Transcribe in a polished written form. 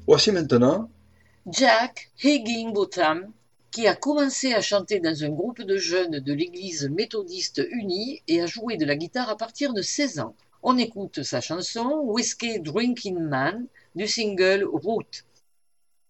Voici maintenant Jack Higginbotham, qui a commencé à chanter dans un groupe de jeunes de l'église méthodiste unie et à jouer de la guitare à partir de 16 ans. On écoute sa chanson Whiskey Drinking Man du single Route.